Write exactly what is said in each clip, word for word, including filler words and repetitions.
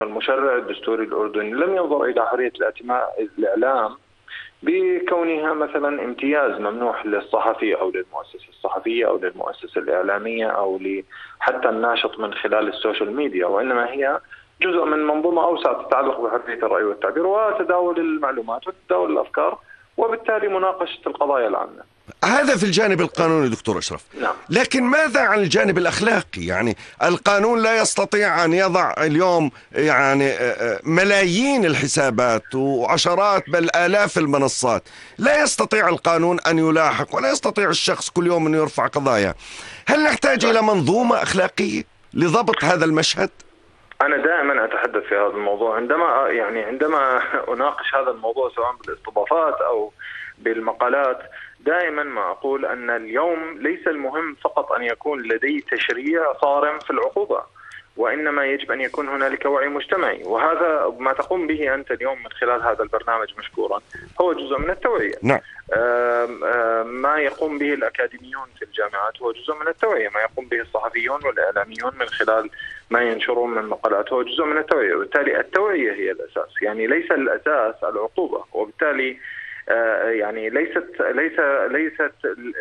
المشرع الدستوري الأردني لم ينظر إلى حرية الإعلام بكونها مثلا امتياز ممنوح للصحفي أو للمؤسسة الصحفية أو للمؤسسة الإعلامية أو حتى الناشط من خلال السوشيال ميديا، وإنما هي جزء من منظومة أوسع تتعلق بحرية الرأي والتعبير وتداول المعلومات وتداول الأفكار وبالتالي مناقشة القضايا العامة. هذا في الجانب القانوني دكتور أشرف. نعم. لكن ماذا عن الجانب الأخلاقي؟ يعني القانون لا يستطيع أن يضع اليوم يعني ملايين الحسابات وعشرات بل آلاف المنصات، لا يستطيع القانون أن يلاحق ولا يستطيع الشخص كل يوم أن يرفع قضايا. هل نحتاج إلى منظومة أخلاقية لضبط هذا المشهد؟ أنا دائما أتحدث في هذا الموضوع عندما يعني عندما أناقش هذا الموضوع سواء بالاستضافات أو بالمقالات. دائما ما أقول أن اليوم ليس المهم فقط أن يكون لدي تشريع صارم في العقوبة، وإنما يجب أن يكون هنالك وعي مجتمعي، وهذا ما تقوم به أنت اليوم من خلال هذا البرنامج مشكورا هو جزء من التوعية. نعم. آم آم ما يقوم به الأكاديميون في الجامعات هو جزء من التوعية، ما يقوم به الصحفيون والإعلاميون من خلال ما ينشرون من مقالات هو جزء من التوعية، وبالتالي التوعية هي الأساس، يعني ليس الأساس العقوبة، وبالتالي يعني ليست ليس ليست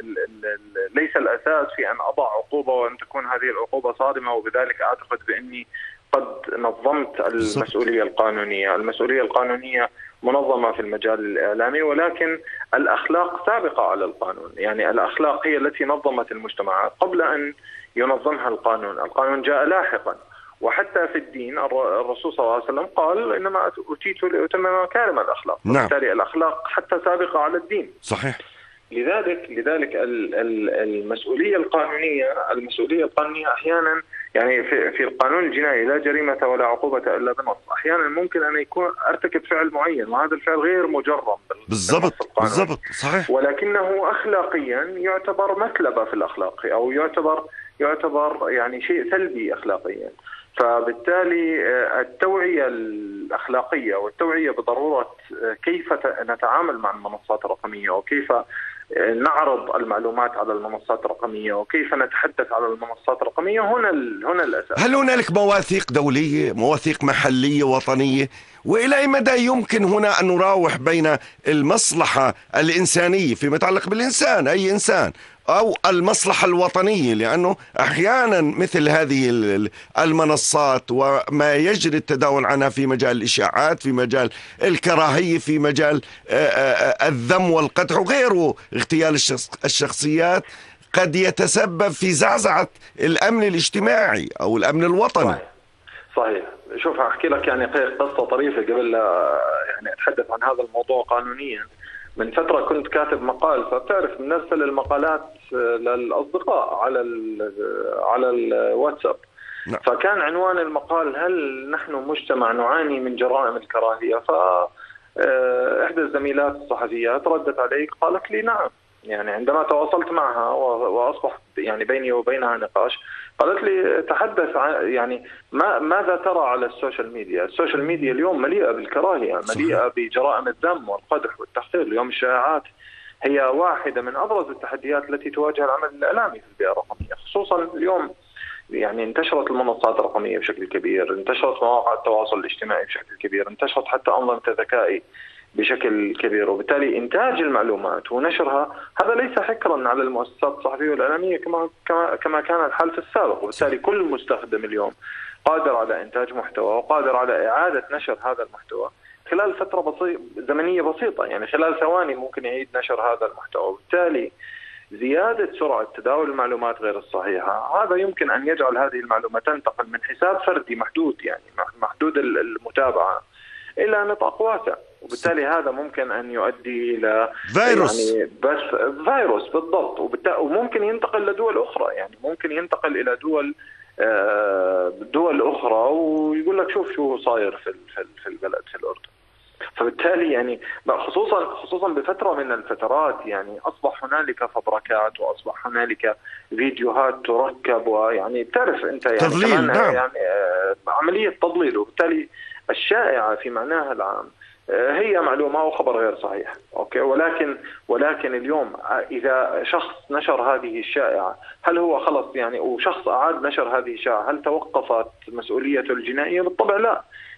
ليس الأساس في أن أضع عقوبة وأن تكون هذه العقوبة صادمة وبذلك أعتقد بأني قد نظمت المسؤولية القانونية. المسؤولية القانونية منظمة في المجال الإعلامي، ولكن الأخلاق سابقة على القانون، يعني الأخلاق هي التي نظمت المجتمعات قبل أن ينظمها القانون. القانون جاء لاحقا، وحتى في الدين الرسول صلى الله عليه وسلم قال إنما أتيت لأتمم مكارم الأخلاق. نعم. وبالتالي الأخلاق حتى سابقة على الدين. صحيح. لذلك لذلك المسؤولية القانونية المسؤولية القانونية أحيانا يعني في في القانون الجنائي لا جريمة ولا عقوبة إلا بالنص. أحيانا ممكن أن يكون أرتكب فعل معين وهذا الفعل غير مجرم بالضبط بالضبط صحيح، ولكنه أخلاقيا يعتبر مثلبة في الأخلاق أو يعتبر يعتبر يعني شيء سلبي أخلاقيا. فبالتالي التوعية الأخلاقية والتوعية بضرورة كيف نتعامل مع المنصات الرقمية وكيف نعرض المعلومات على المنصات الرقمية وكيف نتحدث على المنصات الرقمية هنا هنا الأساس. هل هنالك مواثيق دولية، مواثيق محلية وطنية؟ وإلى أي مدى يمكن هنا أن نراوح بين المصلحة الإنسانية فيما يتعلق بالإنسان أي إنسان أو المصلحة الوطنية؟ لأنه أحيانا مثل هذه المنصات وما يجري التداول عنها في مجال الإشاعات، في مجال الكراهية، في مجال الذم والقدح وغيره، اغتيال الشخصيات، قد يتسبب في زعزعة الأمن الاجتماعي أو الأمن الوطني. صحيح. صحيح. شوف أحكي لك يعني قصة طريفة قبل لا يعني أتحدث عن هذا الموضوع قانونيا. من فترة كنت كاتب مقال، فبتعرف نرسل المقالات للأصدقاء على ال على الواتساب. نعم. فكان عنوان المقال هل نحن مجتمع نعاني من جرائم الكراهية؟ فإحدى الزميلات الصحفيات ردت علي قالت لي نعم. يعني عندما تواصلت معها وأصبح يعني بيني وبينها نقاش، قالت لي تحدث عن يعني ما ماذا ترى على السوشيال ميديا؟ السوشيال ميديا اليوم مليئة بالكراهية، مليئة بجرائم الذم والقدح والتحقير. اليوم الشائعات هي واحدة من أبرز التحديات التي تواجه العمل الإعلامي في البيئة الرقمية، خصوصا اليوم يعني انتشرت المنصات الرقمية بشكل كبير، انتشرت مواقع التواصل الاجتماعي بشكل كبير، انتشرت حتى أنظمة الذكاء بشكل كبير، وبالتالي إنتاج المعلومات ونشرها هذا ليس حكرا على المؤسسات الصحفية والإعلامية كما كما كما كان الحال في السابق. وبالتالي كل مستخدم اليوم قادر على إنتاج محتوى وقادر على إعادة نشر هذا المحتوى خلال فترة بسيطة زمنية بسيطة، يعني خلال ثواني ممكن يعيد نشر هذا المحتوى. وبالتالي زيادة سرعة تداول المعلومات غير الصحيحة هذا يمكن أن يجعل هذه المعلومات تنتقل من حساب فردي محدود يعني محدود المتابعة إلى نطاق واسع، وبالتالي هذا ممكن أن يؤدي إلى فيروس. يعني بس فيروس بالضبط، وممكن ينتقل لدول أخرى، يعني ممكن ينتقل إلى دول دول أخرى ويقول لك شوف شو صاير في في البلد في الأردن. فبالتالي يعني خصوصا خصوصا بفترة من الفترات يعني أصبح هنالك فبركات وأصبح هنالك فيديوهات تركب، ويعني تعرف أنت يعني تضليل. نعم. يعني عملية تضليل، وبالتالي الشائعة في معناها العام هي معلومة وخبر غير صحيح. أوكي، ولكن ولكن اليوم إذا شخص نشر هذه الشائعة، هل هو خلص يعني وشخص أعاد نشر هذه الشائعة، هل توقفت مسؤوليته الجنائية؟ بالطبع لا.